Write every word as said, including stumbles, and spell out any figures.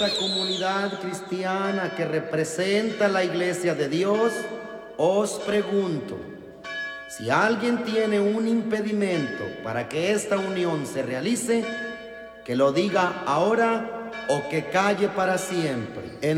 esta comunidad cristiana que representa la Iglesia de Dios, os pregunto, si alguien tiene un impedimento para que esta unión se realice, que lo diga ahora o que calle para siempre. En